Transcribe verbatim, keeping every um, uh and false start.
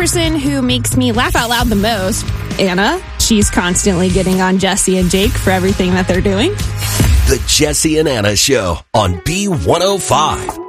person who makes me laugh out loud the most, Anna. She's constantly getting on Jesse and Jake for everything that they're doing. The Jesse and Anna Show on B one oh five.